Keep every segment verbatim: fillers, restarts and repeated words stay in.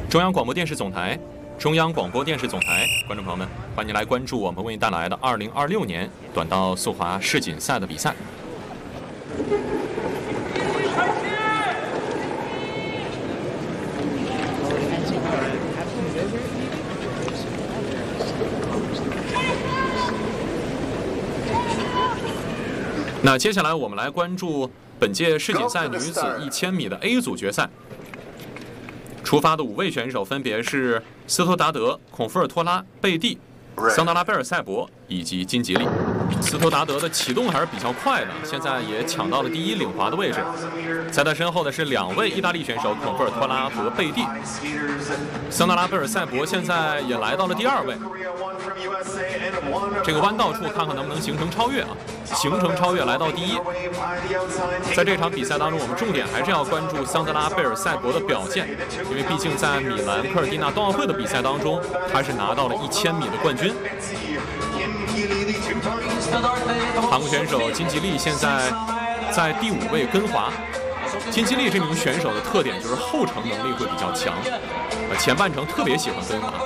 中央广播电视总台，中央广播电视总台，观众朋友们，欢迎来关注我们为您带来的二零二六年短道速滑世锦赛的比赛。那接下来我们来关注本届世锦赛女子一千米的 A 组决赛。出发的五位选手分别是斯托达德、孔夫尔托拉、贝蒂、桑德拉贝尔塞博以及金吉利。斯托达德的启动还是比较快的，现在也抢到了第一领滑的位置。在他身后的是两位意大利选手孔夫尔托拉和贝蒂。桑德拉贝尔塞博现在也来到了第二位。这个弯道处看看能不能形成超越啊？形成超越来到第一。在这场比赛当中，我们重点还是要关注桑德拉贝尔塞博的表现，因为毕竟在米兰科尔蒂纳冬奥会的比赛当中，他是拿到了一千米的冠军。韩国选手金吉利现在在第五位跟滑。金吉利这名选手的特点就是后程能力会比较强，前半程特别喜欢跟滑。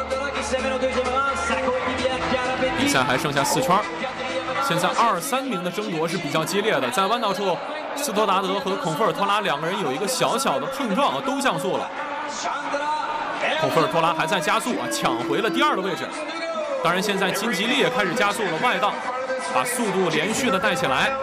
比赛还剩下四圈，现在二三名的争夺是比较激烈的。在弯道处，斯托达德和孔夫尔托拉两个人有一个小小的碰撞，都降速了。孔夫尔托拉还在加速啊，抢回了第二的位置。当然，现在金吉利也开始加速了，外道把速度连续的带起来。